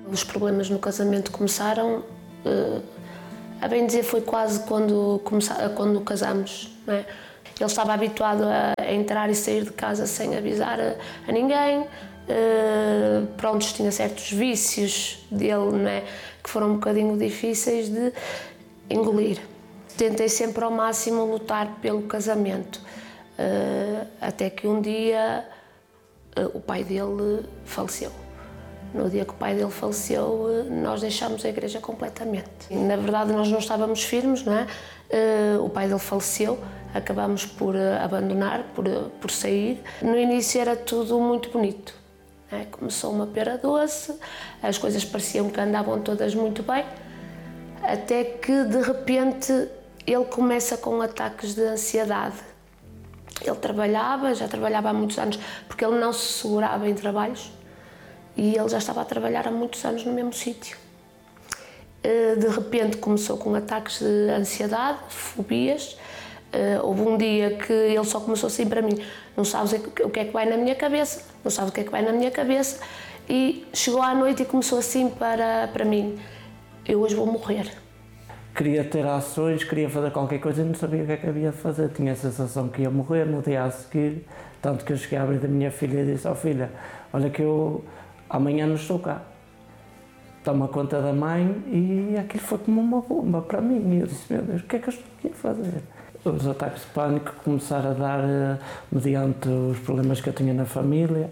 Os problemas no casamento começaram, a bem dizer, foi quase quando casámos, não é? Ele estava habituado a entrar e sair de casa sem avisar a ninguém. Pronto, tinha certos vícios dele, não é? Que foram um bocadinho difíceis de engolir. Tentei sempre ao máximo lutar pelo casamento, até que um dia o pai dele faleceu. No dia que o pai dele faleceu, nós deixámos a igreja completamente. Na verdade, nós não estávamos firmes, não é? O pai dele faleceu, acabámos por abandonar, por sair. No início era tudo muito bonito, não é? Começou uma pera doce, as coisas pareciam que andavam todas muito bem, até que de repente ele começa com ataques de ansiedade. Ele já trabalhava há muitos anos, porque ele não se segurava em trabalhos, e ele já estava a trabalhar há muitos anos no mesmo sítio. De repente começou com ataques de ansiedade, fobias. Houve um dia que ele só começou assim para mim: não sabes o que é que vai na minha cabeça, não sabes o que é que vai na minha cabeça. E chegou à noite e começou assim para mim: eu hoje vou morrer. Queria ter ações, queria fazer qualquer coisa e não sabia o que é que havia de fazer. Tinha a sensação que ia morrer no dia a seguir, tanto que eu cheguei à beira da minha filha e disse: filha, olha que eu amanhã não estou cá. Toma conta da mãe. E aquilo foi como uma bomba para mim. E eu disse: meu Deus, o que é que eu estou aqui a fazer? Os ataques de pânico começaram a dar mediante os problemas que eu tinha na família.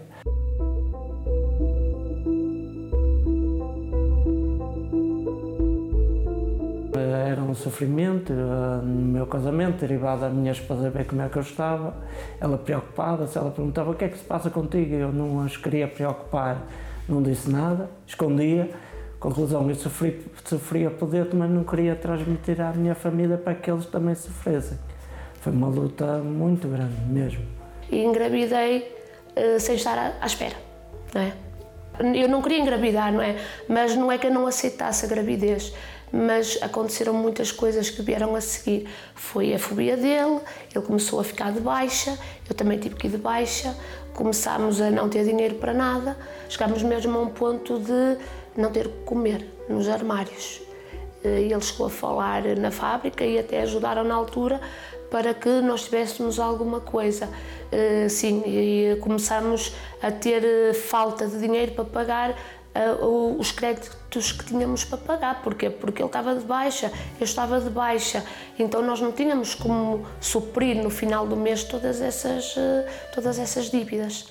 Era um sofrimento no meu casamento, derivado da minha esposa ver como é que eu estava. Ela preocupada-se, ela perguntava: o que é que se passa contigo? Eu não as queria preocupar, não disse nada, escondia. Conclusão, eu sofria por dentro, mas não queria transmitir à minha família para que eles também sofressem. Foi uma luta muito grande mesmo. E engravidei sem estar à espera, não é? Eu não queria engravidar, não é? Mas não é que eu não aceitasse a gravidez, mas aconteceram muitas coisas que vieram a seguir. Foi a fobia dele, ele começou a ficar de baixa, eu também tive que ir de baixa, começámos a não ter dinheiro para nada, chegámos mesmo a um ponto de não ter o que comer nos armários. Ele chegou a falar na fábrica e até ajudaram na altura para que nós tivéssemos alguma coisa. Sim, e começámos a ter falta de dinheiro para pagar os créditos que tínhamos para pagar. Porquê? Porque ele estava de baixa, eu estava de baixa, então nós não tínhamos como suprir no final do mês todas essas dívidas.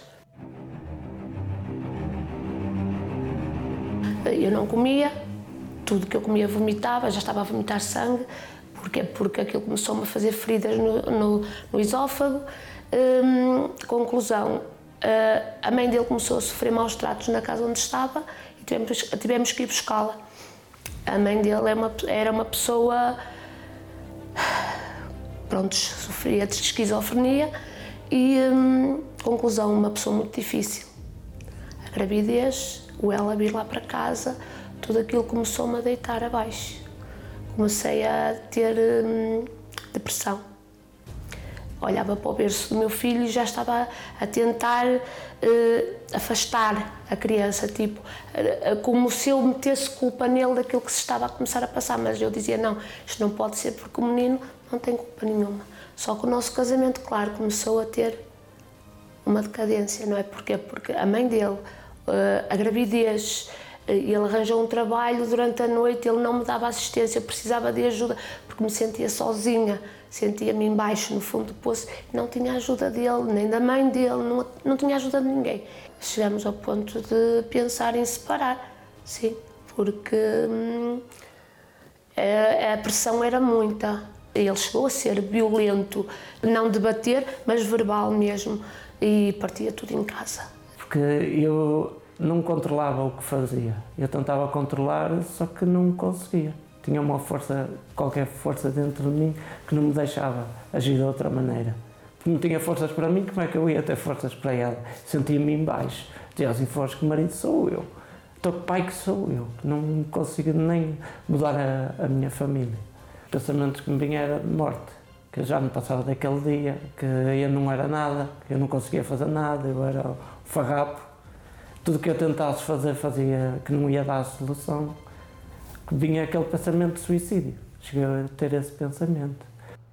Eu não comia, tudo que eu comia vomitava, já estava a vomitar sangue. Porquê? Porque aquilo começou-me a fazer feridas no esófago. Conclusão, a mãe dele começou a sofrer maus tratos na casa onde estava e tivemos que ir buscá-la. A mãe dele era uma pessoa, pronto, sofria de esquizofrenia e, conclusão, uma pessoa muito difícil. A gravidez, o ela vir lá para casa, tudo aquilo começou-me a deitar abaixo. Comecei a ter depressão. Olhava para o berço do meu filho e já estava a tentar afastar a criança, tipo, como se eu metesse culpa nele daquilo que se estava a começar a passar. Mas eu dizia: não, isto não pode ser, porque o menino não tem culpa nenhuma. Só que o nosso casamento, claro, começou a ter uma decadência, não é? Porquê? Porque a mãe dele, a gravidez, ele arranjou um trabalho durante a noite, ele não me dava assistência, eu precisava de ajuda, porque me sentia sozinha, sentia-me em baixo, no fundo do poço, não tinha ajuda dele, nem da mãe dele, não tinha ajuda de ninguém. Chegamos ao ponto de pensar em separar, sim, porque a pressão era muita. Ele chegou a ser violento, não de bater, mas verbal mesmo, e partia tudo em casa. Porque eu não controlava o que fazia. Eu tentava controlar, só que não conseguia. Tinha uma força, qualquer força dentro de mim que não me deixava agir de outra maneira. Porque não tinha forças para mim, como é que eu ia ter forças para ela? Sentia-me em baixo. Dizia assim: foge que marido sou eu. Então que pai que sou eu, que não consigo nem mudar a minha família. Os pensamentos que me vinham era de morte. Que eu já não passava daquele dia, que eu não era nada, que eu não conseguia fazer nada, eu era o farrapo. tudo que eu tentasse fazer, fazia que não ia dar a solução, que vinha aquele pensamento de suicídio. Cheguei a ter esse pensamento.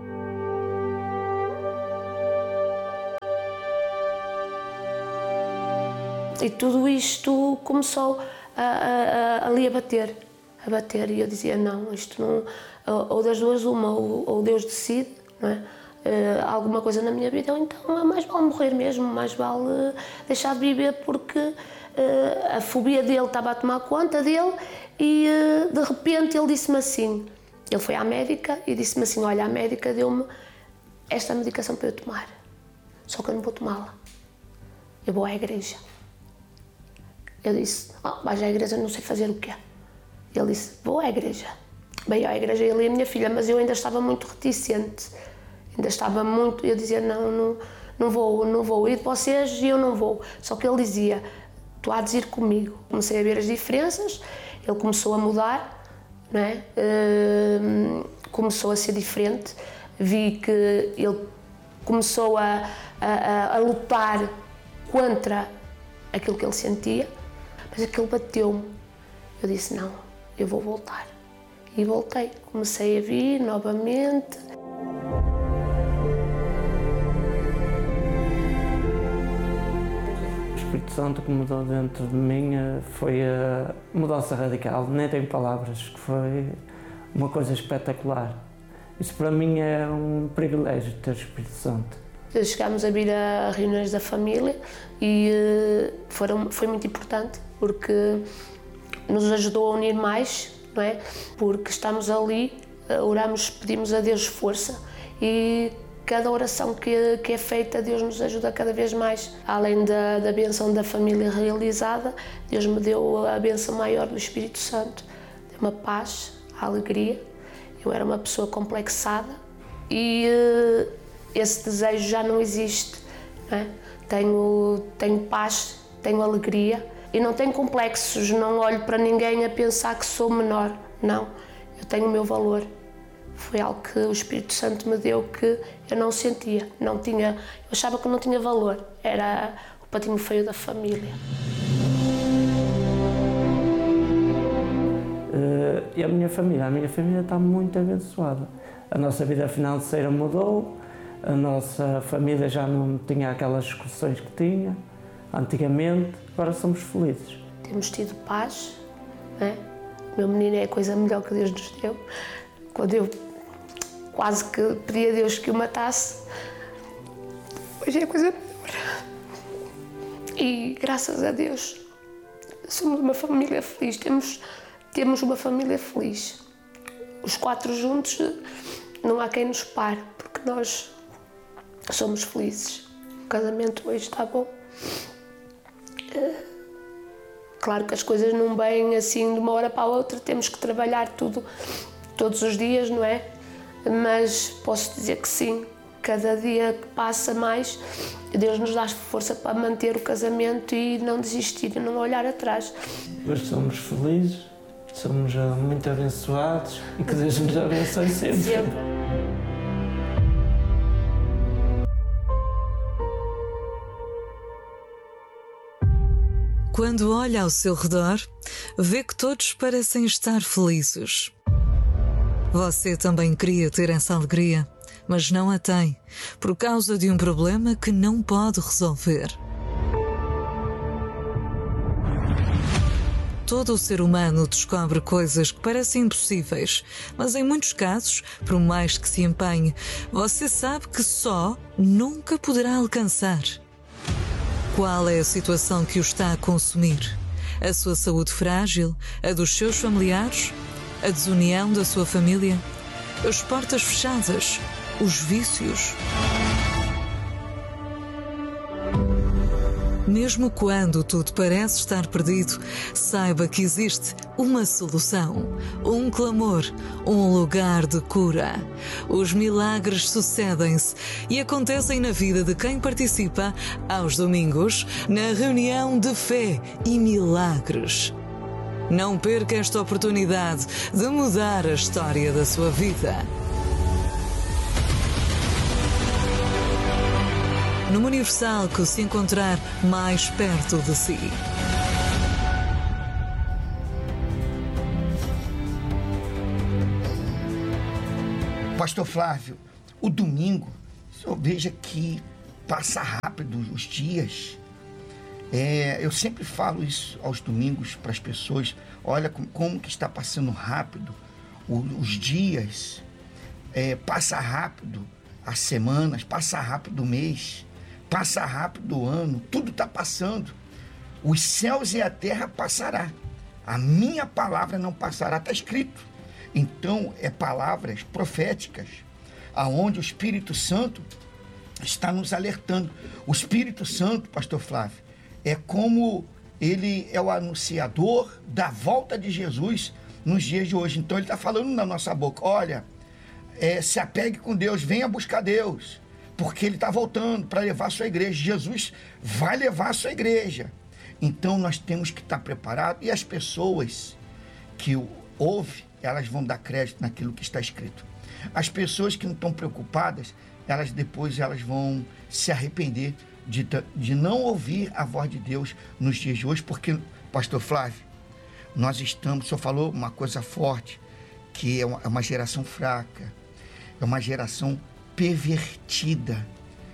E tudo isto começou ali a bater. E eu dizia, não, isto não... Ou das duas uma, ou Deus decide, não é? Alguma coisa na minha vida, ou então mais vale morrer mesmo, mais vale deixar de viver, porque a fobia dele estava a tomar conta dele e de repente ele disse-me assim, ele foi à médica e disse-me assim, olha, a médica deu-me esta medicação para eu tomar, só que eu não vou tomá-la, eu vou à igreja. Eu disse, vais à igreja, não sei fazer o quê. Ele disse, vou à igreja. Veio à igreja ele e a minha filha, mas eu ainda estava muito reticente. Eu dizia, não vou ir de vocês e eu não vou. Só que ele dizia, tu há de ir comigo. Comecei a ver as diferenças, ele começou a mudar, não é? Começou a ser diferente. Vi que ele começou a lutar contra aquilo que ele sentia. Mas aquilo bateu-me. Eu disse, não, eu vou voltar. E voltei. Comecei a vir novamente. O Espírito Santo que mudou dentro de mim foi a mudança radical. Nem tenho palavras, que foi uma coisa espetacular. Isso para mim é um privilégio ter o Espírito Santo. Chegámos a vir a reuniões da família e foi muito importante, porque nos ajudou a unir mais, não é? Porque estamos ali, oramos, pedimos a Deus força e cada oração que é feita, Deus nos ajuda cada vez mais. Além da bênção da família realizada, Deus me deu a bênção maior do Espírito Santo, deu-me a paz, a alegria. Eu era uma pessoa complexada e esse desejo já não existe, não é? Tenho paz, tenho alegria e não tenho complexos, não olho para ninguém a pensar que sou menor, não. Eu tenho o meu valor. Foi algo que o Espírito Santo me deu que eu não sentia, eu achava que não tinha valor, era o patinho feio da família. E a minha família está muito abençoada. A nossa vida financeira mudou, a nossa família já não tinha aquelas discussões que tinha antigamente, agora somos felizes. Temos tido paz, não é? O meu menino é a coisa melhor que Deus nos deu. Quando eu quase que pedi a Deus que o matasse, hoje é a coisa melhor. E graças a Deus somos uma família feliz, temos uma família feliz. Os 4 juntos não há quem nos pare, porque nós somos felizes. O casamento hoje está bom. Claro que as coisas não vêm assim de uma hora para a outra, temos que trabalhar tudo todos os dias, não é? Mas posso dizer que sim, cada dia que passa mais, Deus nos dá força para manter o casamento e não desistir, e não olhar atrás. Hoje somos felizes, somos muito abençoados e que Deus nos abençoe sempre. Quando olha ao seu redor, vê que todos parecem estar felizes. Você também queria ter essa alegria, mas não a tem, por causa de um problema que não pode resolver. Todo o ser humano descobre coisas que parecem impossíveis, mas em muitos casos, por mais que se empenhe, você sabe que só nunca poderá alcançar. Qual é a situação que o está a consumir? A sua saúde frágil? A dos seus familiares? A desunião da sua família? As portas fechadas? Os vícios? Mesmo quando tudo parece estar perdido, saiba que existe uma solução, um clamor, um lugar de cura. Os milagres sucedem-se e acontecem na vida de quem participa aos domingos na reunião de fé e milagres. Não perca esta oportunidade de mudar a história da sua vida. Numa Universal que se encontrar mais perto de si. Pastor Flávio, o domingo, o senhor veja que passa rápido os dias. Eu sempre falo isso aos domingos para as pessoas. Olha como que está passando rápido os dias. Passa rápido as semanas, passa rápido o mês, passa rápido o ano. Tudo está passando. Os céus e a terra passará. A minha palavra não passará. Está escrito. Então, palavras proféticas, aonde o Espírito Santo está nos alertando. O Espírito Santo, Pastor Flávio, é como ele é o anunciador da volta de Jesus nos dias de hoje. Então ele está falando na nossa boca, olha, se apegue com Deus, venha buscar Deus, porque ele está voltando para levar a sua igreja. Jesus vai levar a sua igreja. Então nós temos que estar preparados, e as pessoas que ouvem, elas vão dar crédito naquilo que está escrito. As pessoas que não estão preocupadas, depois vão se arrepender de não ouvir a voz de Deus nos dias de hoje, porque, Pastor Flávio, o senhor falou uma coisa forte, que é uma geração fraca, é uma geração pervertida,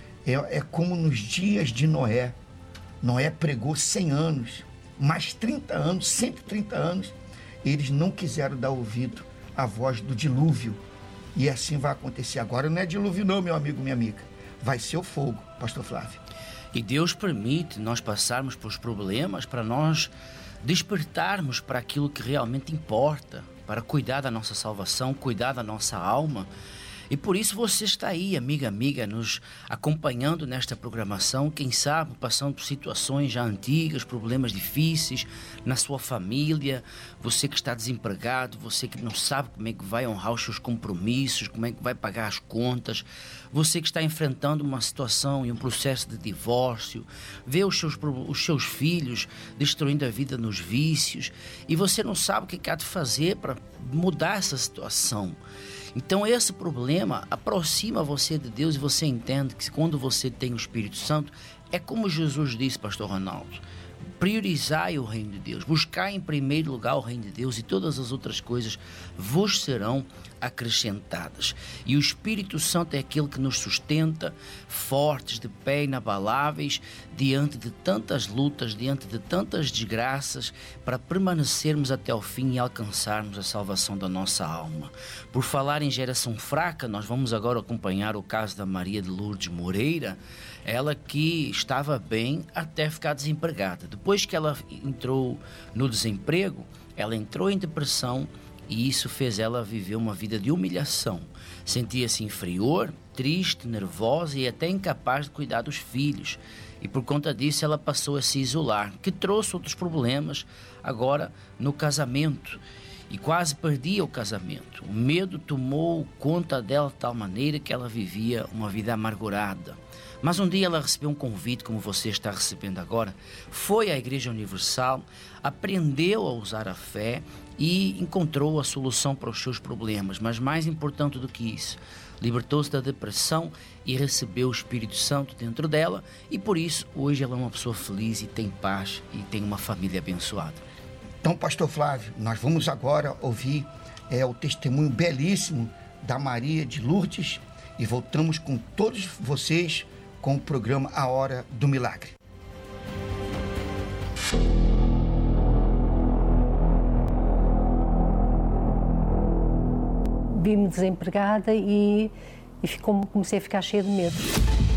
é como nos dias de Noé. Noé pregou 100 anos, mais 30 anos, 130 anos, eles não quiseram dar ouvido à voz do dilúvio, e assim vai acontecer agora. Não é dilúvio não, meu amigo, minha amiga, vai ser o fogo, Pastor Flávio. E Deus permite nós passarmos por problemas para nós despertarmos para aquilo que realmente importa, para cuidar da nossa salvação, cuidar da nossa alma. E por isso você está aí, amiga, nos acompanhando nesta programação, quem sabe passando por situações já antigas, problemas difíceis na sua família, você que está desempregado, você que não sabe como é que vai honrar os seus compromissos, como é que vai pagar as contas, você que está enfrentando uma situação e um processo de divórcio, vê os seus filhos destruindo a vida nos vícios, e você não sabe o que há de fazer para mudar essa situação. Então esse problema aproxima você de Deus, e você entende que quando você tem o Espírito Santo, é como Jesus disse, Pastor Ronaldo, priorizai o reino de Deus, buscai em primeiro lugar o reino de Deus, e todas as outras coisas vos serão acrescentadas. E o Espírito Santo é aquele que nos sustenta, fortes, de pé, inabaláveis, diante de tantas lutas, diante de tantas desgraças, para permanecermos até o fim e alcançarmos a salvação da nossa alma. Por falar em geração fraca, nós vamos agora acompanhar o caso da Maria de Lourdes Moreira, ela que estava bem até ficar desempregada. Depois que ela entrou no desemprego, ela entrou em depressão, e isso fez ela viver uma vida de humilhação. Sentia-se inferior, triste, nervosa e até incapaz de cuidar dos filhos. E por conta disso ela passou a se isolar, que trouxe outros problemas agora no casamento. E quase perdia o casamento. O medo tomou conta dela de tal maneira que ela vivia uma vida amargurada. Mas um dia ela recebeu um convite, como você está recebendo agora, foi à Igreja Universal, aprendeu a usar a fé e encontrou a solução para os seus problemas. Mas mais importante do que isso, libertou-se da depressão e recebeu o Espírito Santo dentro dela, e por isso hoje ela é uma pessoa feliz e tem paz e tem uma família abençoada. Então, Pastor Flávio, nós vamos agora ouvir o testemunho belíssimo da Maria de Lourdes, e voltamos com todos vocês com o programa A Hora do Milagre. Vi-me desempregada e comecei a ficar cheia de medo.